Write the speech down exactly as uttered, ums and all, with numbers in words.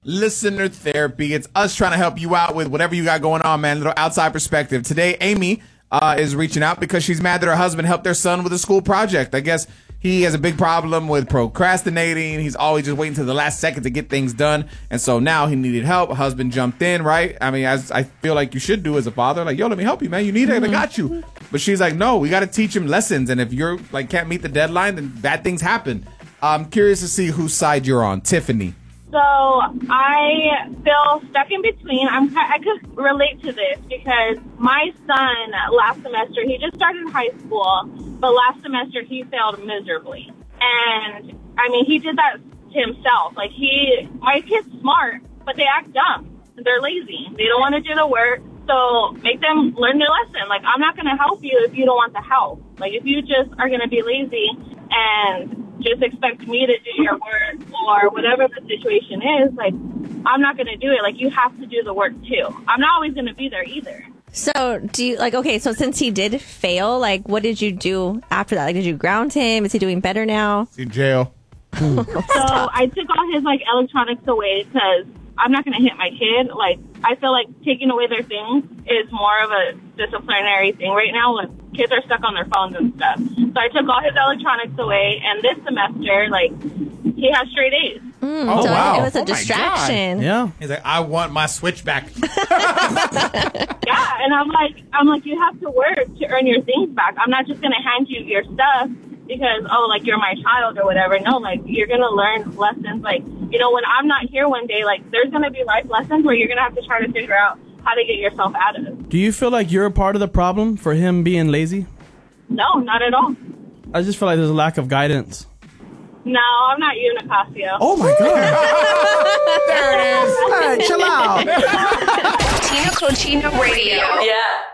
Listener therapy. It's us trying to help you out with whatever you got going on, man. A little outside perspective. Today, Amy uh, is reaching out because she's mad that her husband helped their son with a school project. I guess he has a big problem with procrastinating. He's always just waiting to the last second to get things done. And so now he needed help. Husband jumped in, right? I mean, as I feel like you should do as a father. Like, yo, let me help you, man. You need it. I got you. But she's like, no, we got to teach him lessons. And if you're like can't meet the deadline, then bad things happen. I'm curious to see whose side you're on. Tiffany. So I feel stuck in between. I'm, I could relate to this because my son last semester, he just started high school, but last semester he failed miserably. And I mean, he did that to himself. Like he, my kid's smart, but they act dumb. They're lazy. They don't want to do the work. So make them learn the lesson. Like, I'm not going to help you if you don't want the help. Like, if you just are going to be lazy and just expect me to do your work or whatever the situation is, like, I'm not going to do it. Like, you have to do the work, too. I'm not always going to be there either. So, do you, like, okay, so since he did fail, like, what did you do after that? Like, did you ground him? Is he doing better now? He's in jail. So, I took all his, like, electronics away because I'm not going to hit my kid. Like, I feel like taking away their things is more of a disciplinary thing right now when kids are stuck on their phones and stuff. So I took all his electronics away, and this semester, like, he has straight A's. Mm, oh, so wow. It was a oh distraction. Yeah. He's like, I want my Switch back. Yeah, and I'm like, I'm like, you have to work to earn your things back. I'm not just going to hand you your stuff because, oh, like, you're my child or whatever. No, like, you're going to learn lessons. Like, you know, when I'm not here one day, like, there's going to be life lessons where you're going to have to try to figure out how to get yourself out of it. Do you feel like you're a part of the problem for him being lazy? No, not at all. I just feel like there's a lack of guidance. No, I'm not you, Nicasio. Oh, my God. There it is. Hey, chill out. Tina Cochino Radio. Yeah.